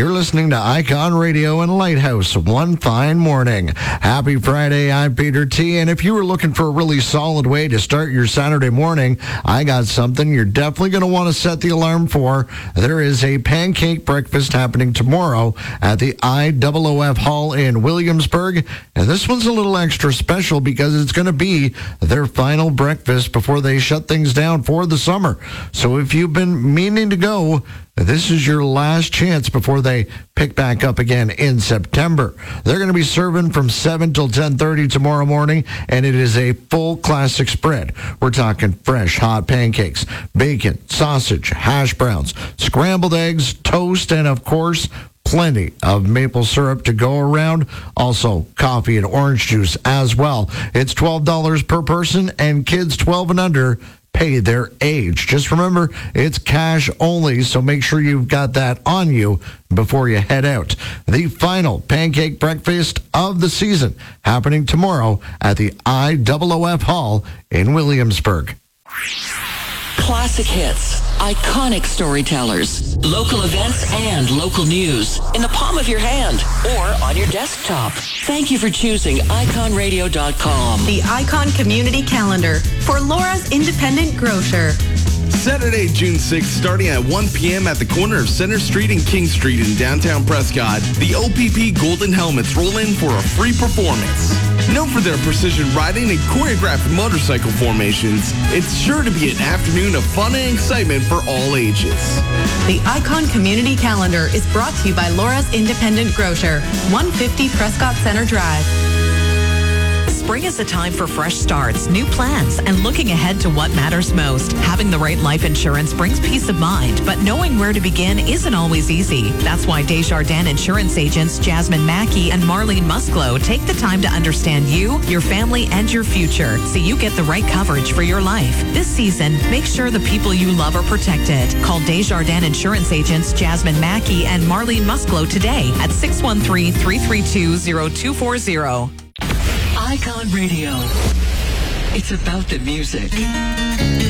You're listening to Icon Radio and Lighthouse one fine morning. Happy Friday, I'm Peter T. And if you were looking for a really solid way to start your Saturday morning, I got something you're definitely going to want to set the alarm for. There is a pancake breakfast happening tomorrow at the IOOF Hall in Williamsburg. And this one's a little extra special because it's going to be their final breakfast before they shut things down for the summer. So if you've been meaning to go, this is your last chance before they pick back up again in September. They're going to be serving from 7 till 10:30 tomorrow morning, and it is a full classic spread. We're talking fresh, hot pancakes, bacon, sausage, hash browns, scrambled eggs, toast, and, of course, plenty of maple syrup to go around. Also, coffee and orange juice as well. It's $12 per person, and kids 12 and under pay their age. Just remember, it's cash only, so make sure you've got that on you before you head out. The final pancake breakfast of the season happening tomorrow at the IOOF Hall in Williamsburg. Classic hits, iconic storytellers, local events, and local news in the palm of your hand or on your desktop. Thank you for choosing iconradio.com. The Icon Community Calendar for Laura's Independent Grocer. Saturday, June 6th, starting at 1 p.m. at the corner of Center Street and King Street in downtown Prescott, the OPP Golden Helmets roll in for a free performance. Known for their precision riding and choreographed motorcycle formations, it's sure to be an afternoon of fun and excitement for all ages. The Icon Community Calendar is brought to you by Laura's Independent Grocer, 150 Prescott Center Drive. Spring is a time for fresh starts, new plans, and looking ahead to what matters most. Having the right life insurance brings peace of mind, but knowing where to begin isn't always easy. That's why Desjardins Insurance agents Jasmine Mackey and Marlene Musclo take the time to understand you, your family, and your future so you get the right coverage for your life. This season, make sure the people you love are protected. Call Desjardins Insurance agents Jasmine Mackey and Marlene Musclo today at 613-332-0240. Icon Radio. It's about the music.